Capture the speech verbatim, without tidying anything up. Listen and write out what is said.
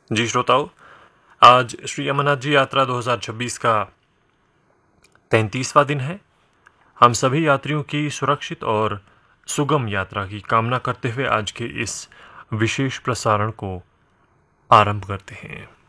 जी श्रोताओं, आज श्री अमरनाथ जी यात्रा दो हज़ार छब्बीस का तैंतीसवां दिन है। हम सभी यात्रियों की सुरक्षित और सुगम यात्रा की कामना करते हुए आज के इस विशेष प्रसारण को आरंभ करते हैं।